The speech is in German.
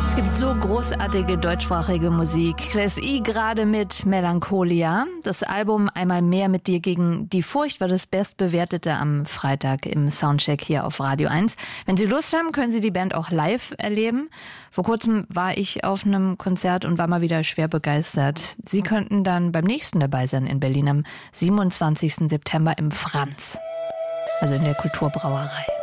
Es gibt so großartige deutschsprachige Musik. Class E gerade mit Melancholia. Das Album Einmal mehr mit dir gegen die Furcht war das bestbewertete am Freitag im Soundcheck hier auf Radio 1. Wenn Sie Lust haben, können Sie die Band auch live erleben. Vor kurzem war ich auf einem Konzert und war mal wieder schwer begeistert. Sie könnten dann beim nächsten dabei sein in Berlin am 27. September im Franz. Also in der Kulturbrauerei.